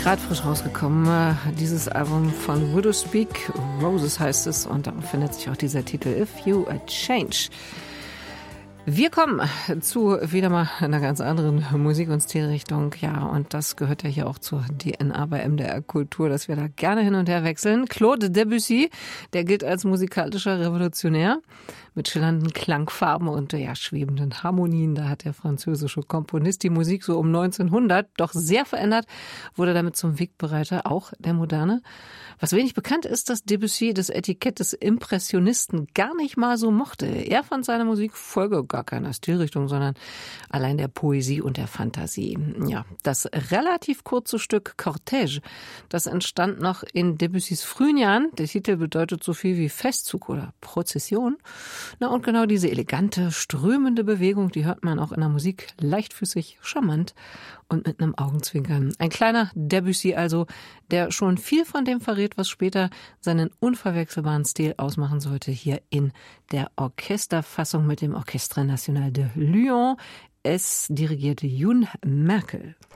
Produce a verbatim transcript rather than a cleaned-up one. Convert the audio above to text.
Gerade frisch rausgekommen, dieses Album von Widow Speak, Roses heißt es, und darauf findet sich auch dieser Titel If You A Change. Wir kommen zu wieder mal einer ganz anderen Musik- und Stilrichtung. Ja, und das gehört ja hier auch zur D N A bei M D R Kultur, dass wir da gerne hin und her wechseln. Claude Debussy, der gilt als musikalischer Revolutionär mit schillernden Klangfarben und ja, schwebenden Harmonien. Da hat der französische Komponist die Musik so um neunzehnhundert doch sehr verändert, wurde damit zum Wegbereiter auch der Moderne. Was wenig bekannt ist, dass Debussy das Etikett des Impressionisten gar nicht mal so mochte. Er fand seine Musik folge gar keiner Stilrichtung, sondern allein der Poesie und der Fantasie. Ja, das relativ kurze Stück Cortège, das entstand noch in Debussys frühen Jahren. Der Titel bedeutet so viel wie Festzug oder Prozession. Na, und genau diese elegante, strömende Bewegung, die hört man auch in der Musik leichtfüßig, charmant und mit einem Augenzwinkern. Ein kleiner Debussy also, der schon viel von dem verrät, was später seinen unverwechselbaren Stil ausmachen sollte, hier in der Orchesterfassung mit dem Orchestre National de Lyon. Es dirigierte Youn Merkel.